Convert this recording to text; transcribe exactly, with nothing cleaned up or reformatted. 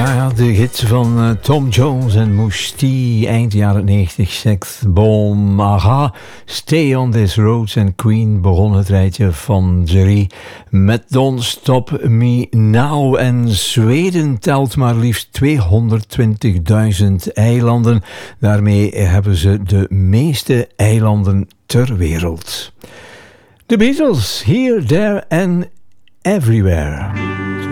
Ja, de hit van uh, Tom Jones en Mouche T, eind jaren negentig, Sex Bomb, Aha, Stay on This Road en Queen begon het rijtje van Jerry met Don't Stop Me Now. En Zweden telt maar liefst tweehonderdtwintigduizend eilanden. Daarmee hebben ze de meeste eilanden ter wereld. The Beatles, Here, There and Everywhere.